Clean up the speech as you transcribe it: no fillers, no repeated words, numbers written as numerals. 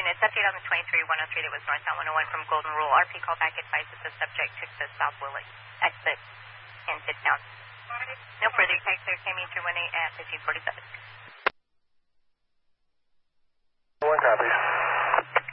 units. Update on the 23103 that was northbound 101 from Golden Rule. RP callback advises the subject took the South Willie exit in Midtown. No further text. They're coming through 18 at 1547.